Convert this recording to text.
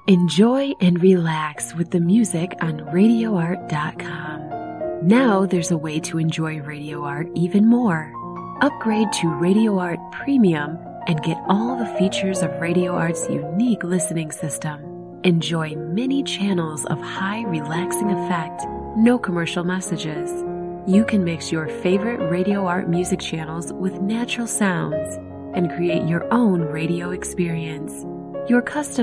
Enjoy and relax with the music on RadioArt.com. Now there's a way to enjoy Radio Art even more. Upgrade to Radio Art Premium and get all the features of Radio Art's unique listening system. Enjoy many channels of high relaxing effect, no commercial messages. You can mix your favorite Radio Art music channels with natural sounds and create your own radio experience. Your custom